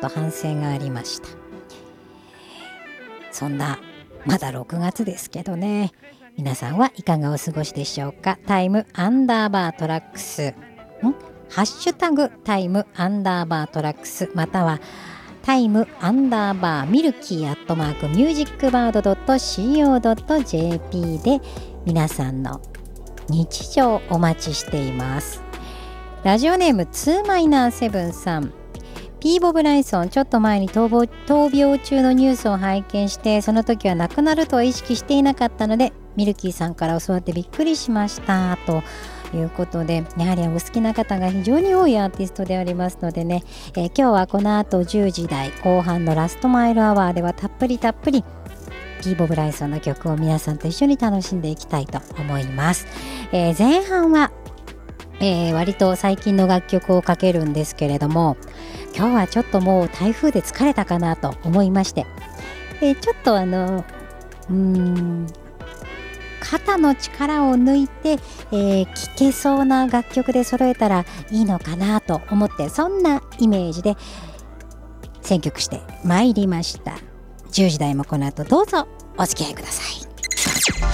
と反省がありました。そんなまだ6月ですけどね、皆さんはいかがお過ごしでしょうか。タイムアンダーバートラックスハッシュタグタイムアンダーバートラックス、またはタイムアンダーバーミルキー@ミュージックバード .co.jp で皆さんの日常お待ちしています。ラジオネーム2-7さん、ピーボ・ブライソン、ちょっと前に闘病中のニュースを拝見して、その時は亡くなるとは意識していなかったのでミルキーさんから教わってびっくりしましたということで、やはりお好きな方が非常に多いアーティストでありますのでね、今日はこの後10時台後半のラストマイルアワーではたっぷりピーボ・ブライソンの曲を皆さんと一緒に楽しんでいきたいと思います。前半は、割と最近の楽曲をかけるんですけれども、今日はちょっともう台風で疲れたかなと思いまして、ちょっと肩の力を抜いて、聴けそうな楽曲で揃えたらいいのかなと思って、そんなイメージで選曲してまいりました。10時台もこの後どうぞお付き合いください。